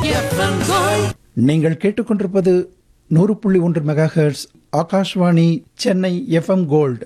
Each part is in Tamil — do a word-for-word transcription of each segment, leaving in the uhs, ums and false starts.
FM gold. நீங்கள் கேட்டுக்கொண்டிருப்பது நூறு புள்ளி ஒன்று mega hertz Akashvani Chennai FM gold.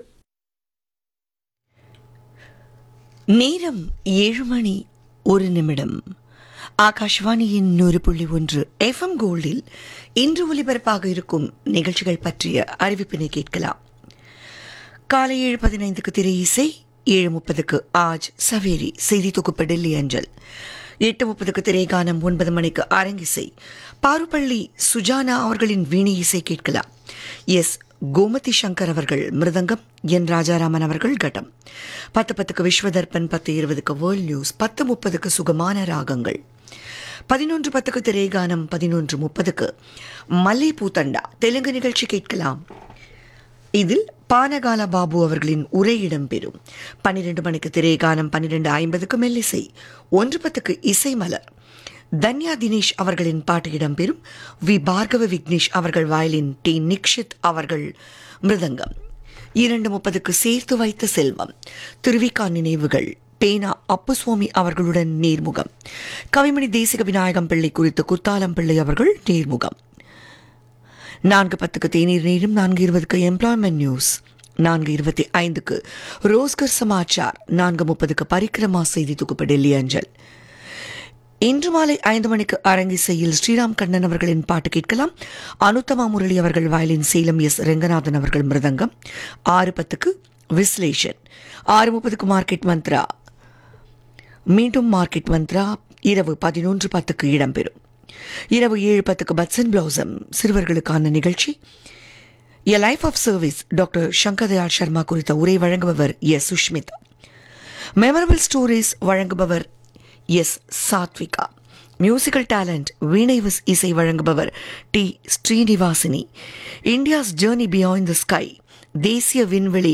நேரம் ஏழு மணி ஒரு நிமிடம். ஆகாஷ்வாணியின் நூறு புள்ளி ஒன்று எஃப்எம் கோல்டில் இன்று ஒலிபரப்பாக இருக்கும் நிகழ்ச்சிகள் பற்றிய அறிவிப்பினை கேட்கலாம். காலை ஏழு பதினைந்துக்கு திரை இசை, ஏழு முப்பதுக்கு ஆஜ் சவேரி செய்தி தொகுப்பு டெல்லி அஞ்சல், எட்டு முப்பதுக்கு திரைகானம், ஒன்பது மணிக்கு அரங்கிசை பாருப்பள்ளி சுஜானா அவர்களின் வீணை இசை கேட்கலாம். எஸ் கோமதி சங்கர் அவர்கள் மிருதங்கம், என் ராஜாராமன் அவர்கள் கட்டம். பத்து பத்துக்கு விஸ்வதர்பன், பத்து இருபதுக்கு வேர்ல்ட் நியூஸ், பத்து முப்பதுக்கு சுகமான ராகங்கள், பதினொன்று பத்துக்கு திரைகானம், பதினொன்று முப்பதுக்கு மல்லை பூத்தண்டா தெலுங்கு நிகழ்ச்சி கேட்கலாம். இதில் பானகால பாபு அவர்களின் உரை இடம்பெறும். பன்னிரண்டு மணிக்கு திரைகானம், பன்னிரண்டு ஐம்பதுக்கு மெல்லிசை, ஒன்று பத்துக்கு இசை மலர், தன்யா தினேஷ் அவர்களின் பாட்டு இடம்பெறும். வி பார்கவ விக்னேஷ் அவர்கள் வயலின், டி நிக்ஷித் அவர்கள் மிருதங்கம். இரண்டு முப்பதுக்கு சேர்த்து வைத்த செல்வம், திருவிக்கா நினைவுகள், பேனா அப்புசுவாமி அவர்களுடன் நேர்முகம், கவிமணி தேசிக விநாயகம் பிள்ளை குறித்து குத்தாலம் பிள்ளை அவர்கள் நேர்முகம். நான்கு பத்துக்கு தேநீர் நேரம், நான்கு இருபதுக்கு எம்ப்ளாய்மெண்ட் நியூஸ், நான்கு இருபத்தி ஐந்துக்கு ரோஸ்கர் சமாச்சார், நான்கு முப்பதுக்கு பரிக்கிரமா செய்தி தொகுப்பு டெல்லி அஞ்சல். இன்று மாலை ஐந்து மணிக்கு அரங்கிசையில் ஸ்ரீராம் கண்ணன் அவர்களின் பாட்டு கேட்கலாம். அனுத்தமா முரளி அவர்கள் வயலின், சேலம் எஸ் ரெங்கநாதன் அவர்கள் மிருதங்கம். ஆறு பத்துக்கு விஸ்லேஷன், ஆறு முப்பதுக்கு மார்க்கெட் மந்த்ரா, மீண்டும் மார்க்கெட் மந்த்ரா இரவு பதினொன்று பத்துக்கு இடம்பெறும். இரவு ஏழு பத்துக்கு பட்ஸ் அண்ட் பிளவுசம் சிறுவர்களுக்கான நிகழ்ச்சி. எ life of service doctor Shankar Dayal Sharma குறித்த உரை வழங்குபவர் எஸ் சுஷ்மிதா. மெமரபிள் ஸ்டோரிஸ் வழங்குபவர் எஸ் சாத்விகா. மியூசிக்கல் டேலண்ட் வீணை இசை வழங்குபவர் D Srinivasini. India's journey beyond the sky தேசிய விண்வெளி